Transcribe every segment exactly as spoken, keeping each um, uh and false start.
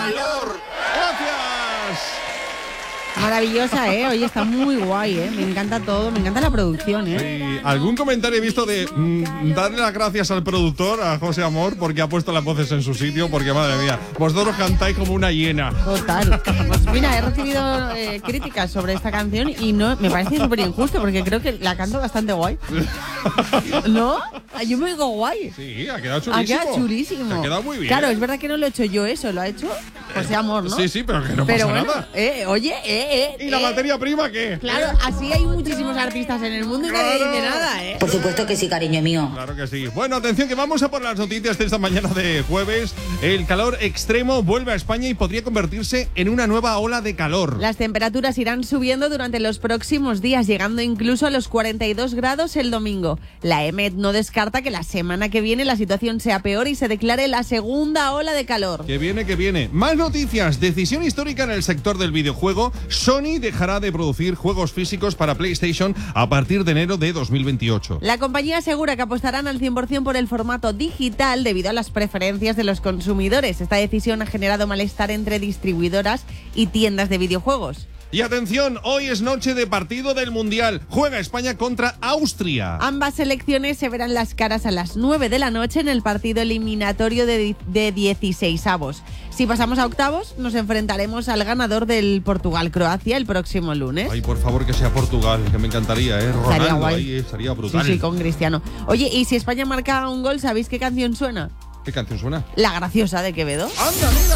calor. Gracias. Maravillosa, ¿eh? Oye, está muy guay, ¿eh? Me encanta todo, me encanta la producción, ¿eh? Sí, algún comentario he visto de mm, darle las gracias al productor, a José Amor, porque ha puesto las voces en su sitio, porque madre mía, vosotros cantáis como una hiena. Total. Pues mira, he recibido eh, críticas sobre esta canción y no me parece súper injusto porque creo que la canto bastante guay. ¿No? Yo me digo guay. Sí, ha quedado chulísimo. Ha quedado chulísimo. Ha quedado muy bien. Claro, es verdad que no lo he hecho yo eso, lo ha hecho José Amor, ¿no? Sí, sí, pero que no pero pasa bueno, nada. Eh, oye, eh, eh. ¿Y la eh. materia prima qué? Claro, así hay muchísimos artistas en el mundo y nadie Claro. dice nada, ¿eh? Por supuesto que sí, cariño mío. Claro que sí. Bueno, atención que vamos a por las noticias de esta mañana de jueves. El calor extremo vuelve a España y podría convertirse en una nueva ola de calor. Las temperaturas irán subiendo durante los próximos días, llegando incluso a los cuarenta y dos grados el domingo. La E M E T no descarta que la semana que viene la situación sea peor y se declare la segunda ola de calor. Que viene, que viene. Más noticias. Decisión histórica en el sector del videojuego. Sony dejará de producir juegos físicos para PlayStation a partir de enero de dos mil veintiocho. La compañía asegura que apostarán al cien por ciento por el formato digital debido a las preferencias de los consumidores. Esta decisión ha generado malestar entre distribuidoras y tiendas de videojuegos. Y atención, hoy es noche de partido del Mundial. Juega España contra Austria. Ambas selecciones se verán las caras a las nueve de la noche en el partido eliminatorio de, de dieciseisavos. Si pasamos a octavos, nos enfrentaremos al ganador del Portugal-Croacia el próximo lunes. Ay, por favor, que sea Portugal, que me encantaría, ¿eh? Ronaldo, Estaría guay. ahí estaría brutal. Sí, sí, con Cristiano. Oye, y si España marca un gol, ¿sabéis qué canción suena? ¿Qué canción suena? La Graciosa de Quevedo. ¡Anda, mira!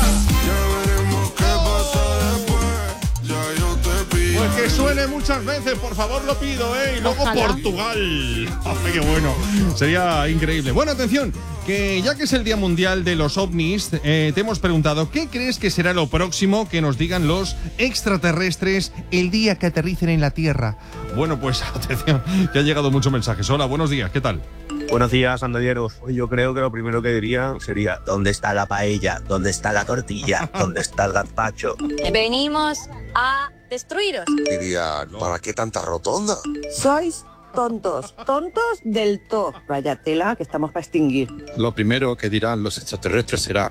Pues que suene muchas veces, por favor, lo pido, ¿eh? Y luego Ojalá. Portugal. ¡Ay, qué bueno! Sería increíble. Bueno, atención, que ya que es el Día Mundial de los OVNIs, eh, te hemos preguntado, ¿qué crees que será lo próximo que nos digan los extraterrestres el día que aterricen en la Tierra? Bueno, pues atención, que han llegado muchos mensajes. Hola, buenos días, ¿qué tal? Buenos días, andalleros. Hoy yo creo que lo primero que diría sería ¿dónde está la paella? ¿Dónde está la tortilla? ¿Dónde está el gazpacho? Venimos a destruiros. Diría, ¿para qué tanta rotonda? Sois tontos, tontos del todo. Vaya tela que estamos para extinguir. Lo primero que dirán los extraterrestres será...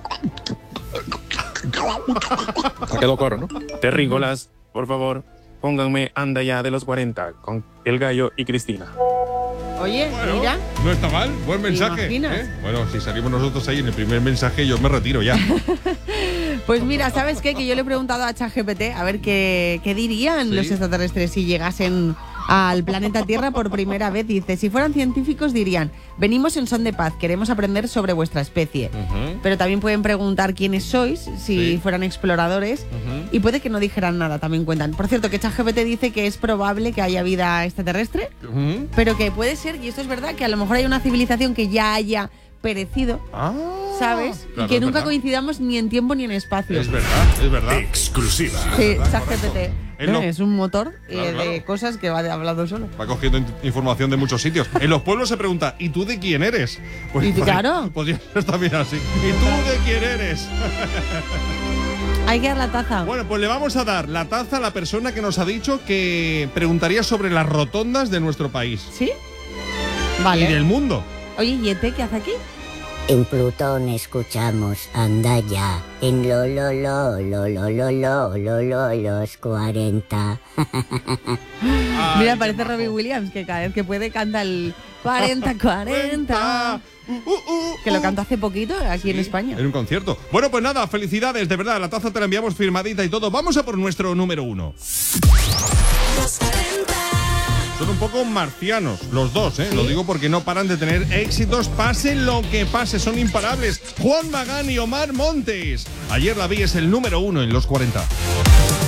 ¿A qué lo corro, no? Terrícolas, por favor, pónganme Anda ya de los cuarenta con El Gallo y Cristina. Oye, Bueno, mira. no está mal, buen mensaje. imaginas? ¿eh? Bueno, si salimos nosotros ahí en el primer mensaje, yo me retiro ya. Pues mira, ¿sabes qué? Que yo le he preguntado a ChatGPT a ver qué, qué dirían ¿Sí? los extraterrestres si llegasen al planeta Tierra por primera vez. Dice, si fueran científicos dirían, venimos en son de paz, queremos aprender sobre vuestra especie. Uh-huh. Pero también pueden preguntar quiénes sois si Sí. fueran exploradores. Uh-huh. Y puede que no dijeran nada, también cuentan. Por cierto, que ChatGPT dice que es probable que haya vida extraterrestre, Uh-huh. pero que puede ser, y esto es verdad, que a lo mejor hay una civilización que ya haya perecido, Ah, ¿sabes? claro, y que es nunca verdad. coincidamos ni en tiempo ni en espacio. Es verdad, es verdad. Exclusiva. Sí, verdad, ChatGPT. Es lo- Es un motor eh, Claro, claro. de cosas que va de hablando solo. Va cogiendo in- información de muchos sitios. En los pueblos se pregunta, ¿y tú de quién eres? Pues Y tú, claro. Podría ser también así. ¿Y tú de quién eres? Hay que dar la taza. Bueno, pues le vamos a dar la taza a la persona que nos ha dicho que preguntaría sobre las rotondas de nuestro país. ¿Sí? Y Vale. del mundo. Oye, ¿y Ete qué hace aquí? En Plutón escuchamos Anda ya. En lo lo lo lo lo lo lo lo lo los cuarenta. Ay, Mira, qué parece majo. Robbie Williams, que cada vez que puede canta el cuarenta, cuarenta. Uh, uh, uh, Que lo uh. cantó hace poquito aquí en Sí, España. En un concierto. Bueno, pues nada, felicidades, de verdad. La taza te la enviamos firmadita y todo. Vamos a por nuestro número uno. Son un poco marcianos, los dos, ¿eh? ¿Sí? Lo digo porque no paran de tener éxitos, pase lo que pase, son imparables. Juan Magán y Omar Montes. Ayer la vi es el número uno en los cuarenta.